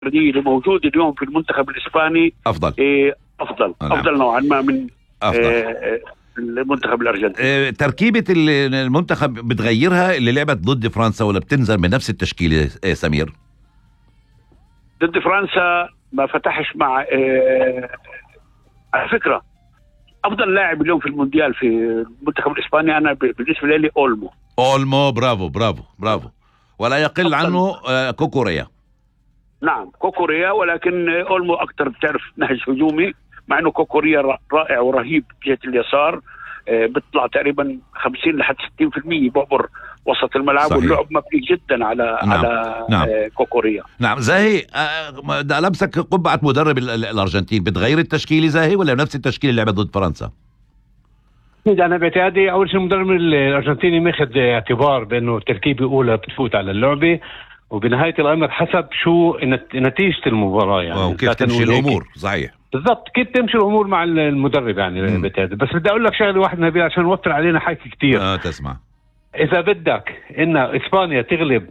اللي موجود اليوم في المنتخب الإسباني أفضل أفضل نوعا ما من المنتخب الأرجنتيني. تركيبة المنتخب بتغيرها اللي لعبت ضد فرنسا ولا بتنزل بنفس التشكيلة سمير؟ ضد فرنسا ما فتحش مع على فكرة أفضل لاعب اليوم في المونديال في المنتخب الإسباني أنا بالنسبة لي أولمو. برافو ولا يقل عنه كوكوريا. نعم كوكوريا، ولكن أولمو أكتر بتعرف نهج هجومي، مع أنه كوكوريا رائع ورهيب جهة اليسار، بيطلع تقريبا 50 لحد 60% بعبر وسط الملعب، واللعب مبني جدا على كوكوريا. نعم زاهي، لبسك قبعة مدرب الأرجنتين، بتغير التشكيل زاهي ولا نفس التشكيل اللي لعبت ضد فرنسا؟ أنا باعتقادي أول شيء المدرب الأرجنتيني ماخذ اعتبار بأنه تركيبة أولى بتفوت على اللعبة، وبنهاية الأمر حسب شو نتيجة المباراة يعني وكيف تمشي الأمور. صحيح بالضبط، كيف تمشي الأمور مع المدرب يعني بتهدي. بس بدي أقول لك شغله واحد نبيل عشان نوفر علينا حكي كتير. تسمع، إذا بدك إن إسبانيا تغلب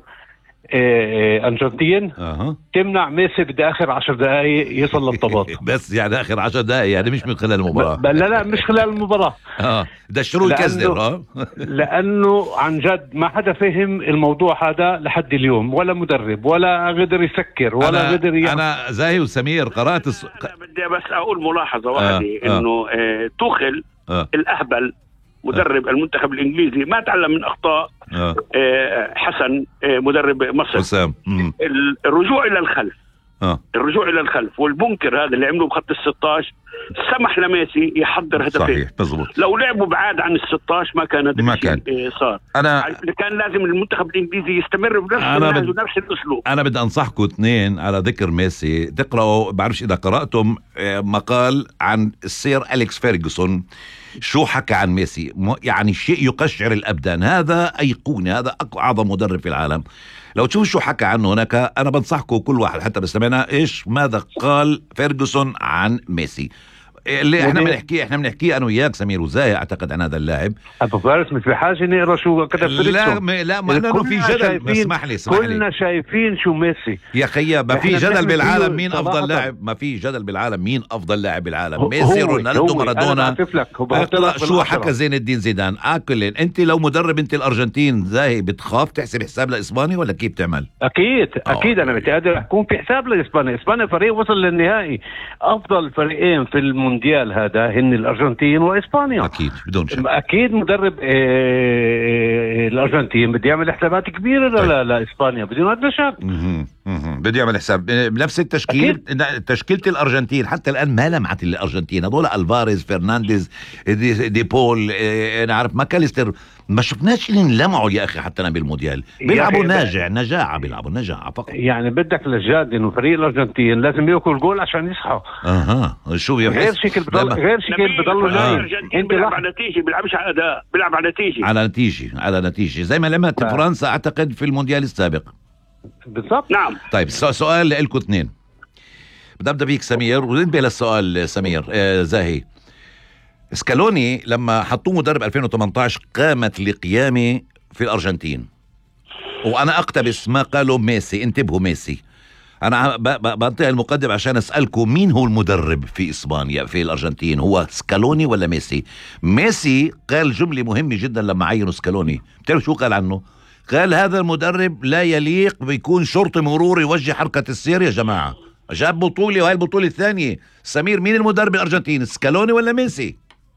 أرجنتين تمنع ميسي بدي آخر 10 دقائق يصل للطباط. بس يعني آخر 10 دقائق يعني مش من خلال المباراة. لا مش خلال المباراة. ده الشروط يكذب. لأنه عن جد ما حدا فهم الموضوع هذا لحد اليوم، ولا مدرب ولا قدر يسكر ولا قدر أنا زاهي وسمير قرأت بدي بس أقول ملاحظة واحدة إنه توخل الأهبل مدرب المنتخب الإنجليزي ما تعلم من أخطاء حسن مدرب مصر. الرجوع إلى الخلف والبنكر هذا اللي عمله بخط ال16 سمح لميسي يحضر هدفين. صحيح مزبوط. لو لعبوا بعاد عن ال16 ما كان صار. كان لازم المنتخب الإنجليزي يستمر بنفس الأسلوب. أنا بدي أنصحكم اثنين على ذكر ميسي تقرأوا، بعرفش إذا قرأتم مقال عن السير أليكس فيرغسون شو حكى عن ميسي، يعني شيء يقشعر الأبدان. هذا أيقوني، هذا أعظم مدرب في العالم. لو تشوفوا شو حكى عنه هناك، أنا بنصحكم كل واحد حتى استمعنا ماذا قال فيرغسون عن ميسي اللي احنا بنحكيه انا وياك سمير وزاهي اعتقد عن هذا اللاعب. ابو فارس مش بحاجه نقرا شو كتب فيرغسون. لا ما انه في جدل. اسمح لي كلنا شايفين شو ميسي يا خيا. ما في جدل بالعالم مين افضل لاعب، ما في جدل بالعالم مين افضل لاعب بالعالم، ميسي رونالدو مارادونا. شو حكى زين الدين زيدان. انت لو مدرب انت الارجنتين زاهي بتخاف تحسب حساب لاسبانيا ولا كيف تعمل؟ اكيد انا متقدر احكم في حساب لاسبانيا. اسبانيا فريق وصل للنهائي. افضل فريقين في المونديال هذا هن الارجنتين واسبانيا. اكيد بدون شك. اكيد مدرب الارجنتين بده يعمل حسابات كبيره لاسبانيا بدون ادنى شك. بده يعمل حساب بنفس التشكيل. تشكيله الارجنتين حتى الان ما لمعت الارجنتين. هذول الفاريز فرنانديز دي بول نعرف ماكاليستر ما شفناش اللي انلمعوا يا اخي حتى بالمونديال. بيلعبوا نجاعه بيلعبوا نجاعه فقط. يعني بدك للجاد انه فريق الارجنتين لازم ياكل جول عشان يصحى. شو غير شكل بضل نايم. انت بيلعب على نتيجه، بيلعبش على اداء، بيلعب على نتيجه زي ما لعبت فرنسا اعتقد في المونديال السابق. بالضبط. نعم. طيب سؤال لكم اثنين. بدي ابدا بيك سمير وننتبه للسؤال سمير. زاهي، سكالوني لما حطوه مدرب 2018 قامت لقيامه في الارجنتين، وانا اقتبس ما قاله ميسي. انتبهوا ميسي. انا بنطيع المقدم عشان اسالكم مين هو المدرب في اسبانيا في الارجنتين، هو سكالوني ولا ميسي؟ ميسي قال جمله مهمه جدا لما عينوا سكالوني. بتعرفوا شو قال عنه؟ قال هذا المدرب لا يليق بيكون شرطي مرور يوجه حركه السير يا جماعه. جاب بطوله وهي البطوله الثانيه. سمير مين المدرب الارجنتين، سكالوني ولا ميسي؟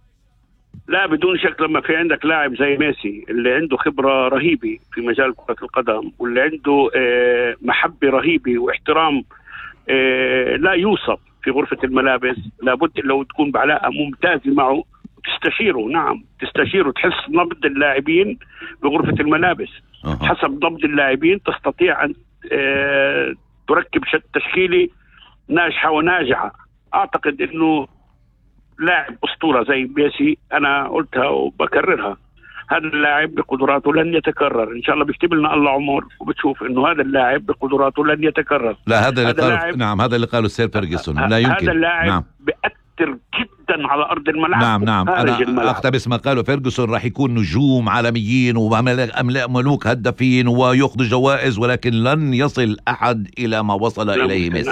لا بدون شك لما في عندك لاعب زي ميسي اللي عنده خبرة رهيبة في مجال كرة القدم واللي عنده محبة رهيبة واحترام لا يوصف في غرفة الملابس، لابد لو تكون بعلاقة ممتازة معه تستشيره. نعم تستشيره، تحس نبض اللاعبين بغرفة الملابس. حسب نبض اللاعبين تستطيع أن تركب تشكيلة ناجحة وناجعة. أعتقد أنه لاعب أسطورة زي ميسي، أنا قلتها وبكررها، هذا اللاعب بقدراته لن يتكرر. إن شاء الله بيكتب لنا الله عمر وبتشوف إنه هذا اللاعب بقدراته لن يتكرر. لا هذا اللي قاله، نعم هذا اللي قاله سير فيرغسون. لا يمكن. هذا اللاعب نعم. بأثر جدا على ارض الملعب. نعم انا اقتبس ما قاله فيرجسون، راح يكون نجوم عالميين وملوك هدافين ويأخذوا جوائز، ولكن لن يصل احد الى ما وصل اليه ميسي.